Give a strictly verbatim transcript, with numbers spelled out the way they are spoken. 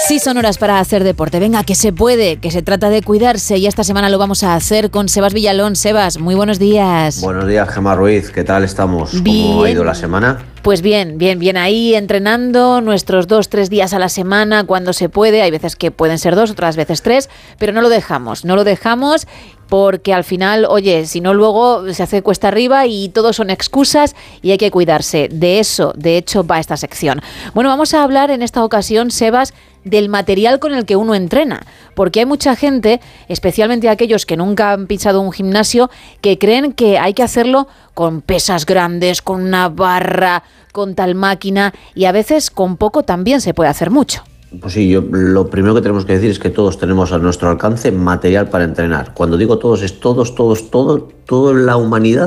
Sí, son horas para hacer deporte. Venga, que se puede, que se trata de cuidarse y esta semana lo vamos a hacer con Sebas Villalón. Sebas, muy buenos días. Buenos días, Gemma Ruiz. ¿Qué tal estamos? Bien. ¿Cómo ha ido la semana? Pues bien, bien, bien ahí entrenando nuestros dos, tres días a la semana cuando se puede. Hay veces que pueden ser dos, otras veces tres, pero no lo dejamos, no lo dejamos porque al final, oye, si no luego se hace cuesta arriba y todo son excusas y hay que cuidarse. De eso, de hecho, va esta sección. Bueno, vamos a hablar en esta ocasión, Sebas, del material con el que uno entrena, porque hay mucha gente, especialmente aquellos que nunca han pisado un gimnasio, que creen que hay que hacerlo con pesas grandes, con una barra, con tal máquina, y a veces con poco también se puede hacer mucho. Pues sí, yo lo primero que tenemos que decir es que todos tenemos a nuestro alcance material para entrenar. Cuando digo todos, es todos, todos, todos, toda la humanidad